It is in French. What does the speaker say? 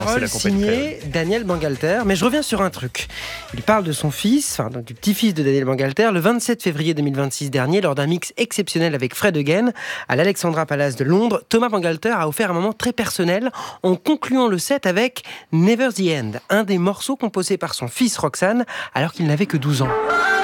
Signé Daniel Bangalter. Mais je reviens sur un truc. Il parle de son fils, donc du petit-fils de Daniel Bangalter, le 27 février 2026 dernier, lors d'un mix exceptionnel avec Fred Again à l'Alexandra Palace de Londres. Thomas Bangalter a offert un moment très personnel en concluant le set avec Never the End, un des morceaux composés par son fils Roxane alors qu'il n'avait que 12 ans.